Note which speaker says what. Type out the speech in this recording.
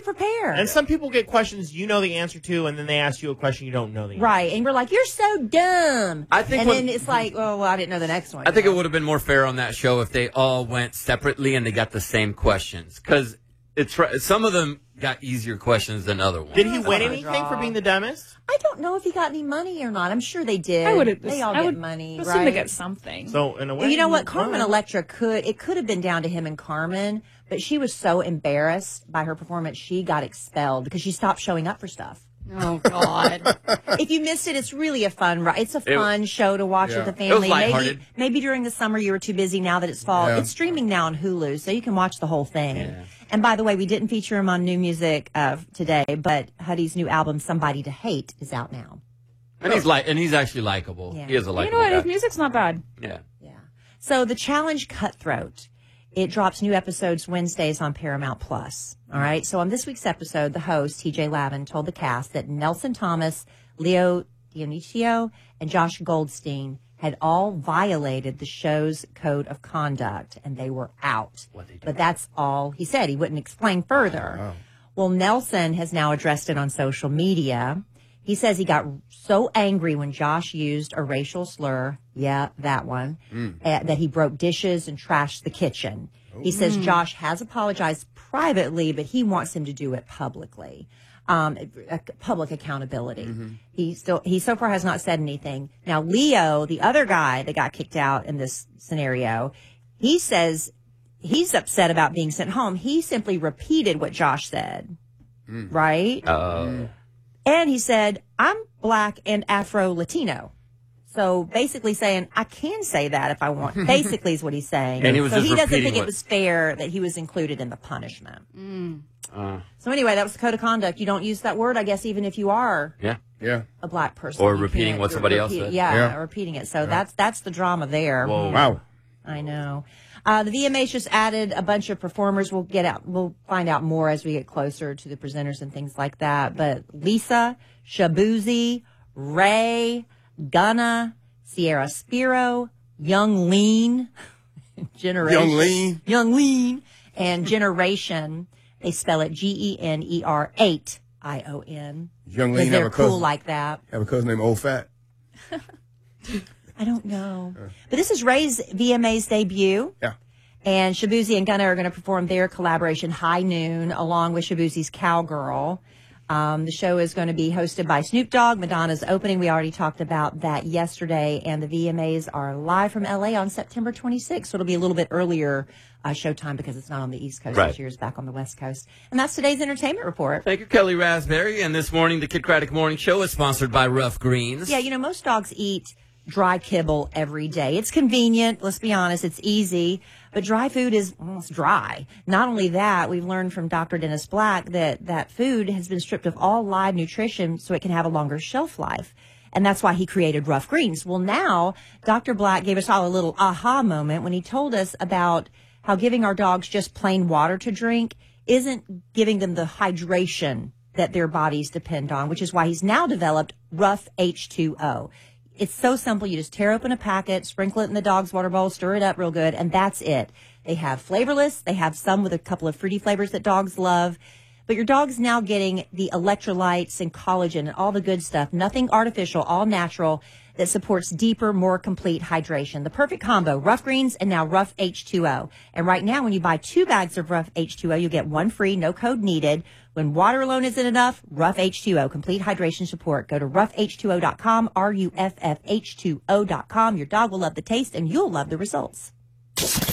Speaker 1: prepared.
Speaker 2: And some people get questions you know the answer to, and then they ask you a question you don't know the answer.
Speaker 1: Right, and you're like, you're so dumb.
Speaker 3: I think
Speaker 1: and then it's like, oh, well, I didn't know the next one.
Speaker 3: I think it would have been more fair on that show if they all went separately and they got the same questions. Because some of them got easier questions than other ones.
Speaker 2: Did he win anything for being the dumbest?
Speaker 1: I don't know if he got any money or not. I'm sure they did. They all get money, right?
Speaker 4: Assume they get something.
Speaker 2: So in a way,
Speaker 1: you know what? Carmen Electra could have been down to him and Carmen, but she was so embarrassed by her performance, she got expelled because she stopped showing up for stuff.
Speaker 4: Oh God!
Speaker 1: If you missed it, it's really a fun show to watch with the family.
Speaker 3: It was lighthearted.
Speaker 1: Maybe during the summer you were too busy. Now that it's fall, it's streaming now on Hulu, so you can watch the whole thing. Yeah. And by the way, we didn't feature him on New Music today, but Huddy's new album, Somebody to Hate, is out now.
Speaker 3: And he's actually likable. Yeah. He is a likable
Speaker 4: guy. His
Speaker 3: guy.
Speaker 4: music's not bad.
Speaker 3: Yeah.
Speaker 1: So the challenge Cutthroat, it drops new episodes Wednesdays on Paramount Plus. All right. So on this week's episode, the host, TJ Lavin, told the cast that Nelson Thomas, Leo Dionisio, and Josh Goldstein had all violated the show's code of conduct, and they were out. But that's all he said. He wouldn't explain further. Oh. Well, Nelson has now addressed it on social media. He says he got so angry when Josh used a racial slur, that one, that he broke dishes and trashed the kitchen. He says Josh has apologized privately, but he wants him to do it publicly. Public accountability. He so far has not said anything. Now, Leo, the other guy that got kicked out in this scenario, he says he's upset about being sent home. He simply repeated what Josh said, right? And he said, I'm black and Afro-Latino. So basically saying, I can say that if I want. Basically is what he's saying.
Speaker 3: And he
Speaker 1: doesn't think it was fair that he was included in the punishment. So anyway, that was the code of conduct. You don't use that word, I guess, even if you are a black person.
Speaker 3: Or repeating what somebody else said.
Speaker 1: Yeah, repeating it. So that's the drama there.
Speaker 2: Whoa.
Speaker 5: Wow.
Speaker 1: I know. The VMAs just added a bunch of performers. We'll find out more as we get closer to the presenters and things like that. But Lisa, Shabuzi, Ray, Gunna, Sierra Spiro, Young Lean, Generation.
Speaker 5: Young Lean.
Speaker 1: And Generation. They spell it GENER 8 ION.
Speaker 5: Young Lean
Speaker 1: they're
Speaker 5: have a cousin.
Speaker 1: cool like that.
Speaker 5: Have a cousin named Old Fat.
Speaker 1: I don't know. But this is Ray's VMA's debut.
Speaker 5: Yeah.
Speaker 1: And Shabuzi and Gunna are going to perform their collaboration High Noon along with Shabuzi's Cowgirl. The show is going to be hosted by Snoop Dogg. Madonna's opening. We already talked about that yesterday. And the VMAs are live from LA on September 26th. So it'll be a little bit earlier showtime because it's not on the East Coast this year. It's back on the West Coast. And that's today's entertainment report.
Speaker 3: Thank you, Kelly Raspberry. And this morning, the Kid Craddock Morning Show is sponsored by Rough Greens.
Speaker 1: Yeah, most dogs eat dry kibble every day. It's convenient. Let's be honest. It's easy. But dry food is almost dry. Not only that, we've learned from Dr. Dennis Black that food has been stripped of all live nutrition so it can have a longer shelf life. And that's why he created Rough Greens. Well, now Dr. Black gave us all a little aha moment when he told us about how giving our dogs just plain water to drink isn't giving them the hydration that their bodies depend on, which is why he's now developed Rough H2O. It's so simple. You just tear open a packet, sprinkle it in the dog's water bowl, stir it up real good, and that's it. They have flavorless. They have some with a couple of fruity flavors that dogs love. But your dog's now getting the electrolytes and collagen and all the good stuff. Nothing artificial, all natural, that supports deeper, more complete hydration. The perfect combo, Rough Greens and now Rough H2O. And right now, when you buy 2 bags of Rough H2O, you get 1 free, no code needed. When water alone isn't enough, Rough H2O, complete hydration support. Go to roughh2o.com, RUFFH2O.com. Your dog will love the taste and you'll love the results.